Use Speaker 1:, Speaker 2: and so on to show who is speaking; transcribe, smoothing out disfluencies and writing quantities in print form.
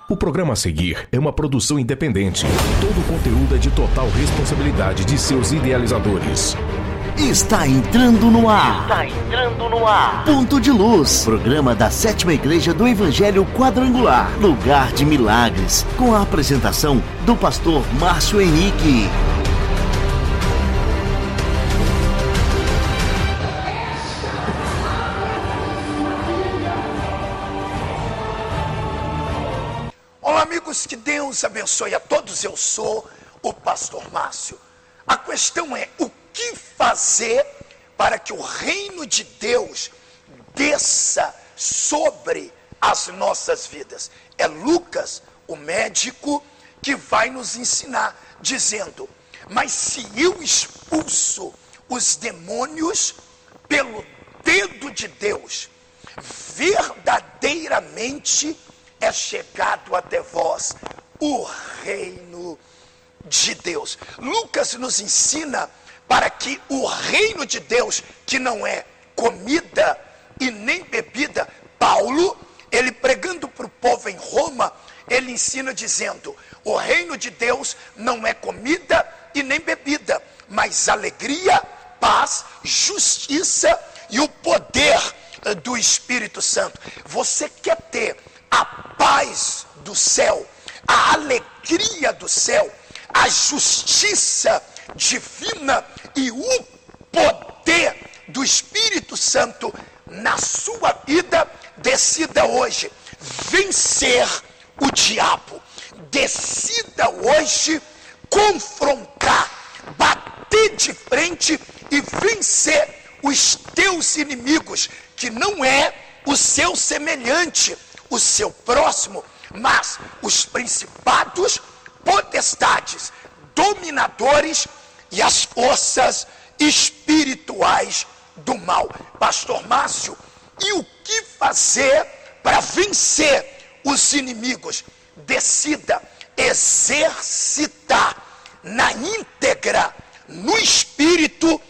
Speaker 1: O programa a seguir é uma produção independente. Todo o conteúdo é de total responsabilidade de seus idealizadores.
Speaker 2: Está entrando no ar. Ponto de Luz, programa da 7ª Igreja do Evangelho Quadrangular, lugar de milagres, com a apresentação do pastor Márcio Henrique.
Speaker 3: Olá, amigos, que Deus abençoe a todos. Eu sou o pastor Márcio. A questão é: o que fazer para que o reino de Deus desça sobre as nossas vidas? É Lucas, o médico, que vai nos ensinar, dizendo: mas se eu expulso os demônios pelo dedo de Deus, verdadeiramente é chegado até vós o reino de Deus. Lucas nos ensina para que o reino de Deus, que não é comida e nem bebida. Paulo, ele pregando para o povo em Roma, ele ensina dizendo: o reino de Deus não é comida e nem bebida, mas alegria, paz, justiça e o poder do Espírito Santo. Você quer ter a paz do céu, a alegria do céu, a justiça divina e o poder do Espírito Santo na sua vida? Decida hoje vencer o diabo. Decida hoje confrontar, bater de frente e vencer os teus inimigos, que não é o seu semelhante, o seu próximo, mas os principados, potestades, dominadores e as forças espirituais do mal. Pastor Márcio, e o que fazer para vencer os inimigos? Decida exercitar na íntegra, no espírito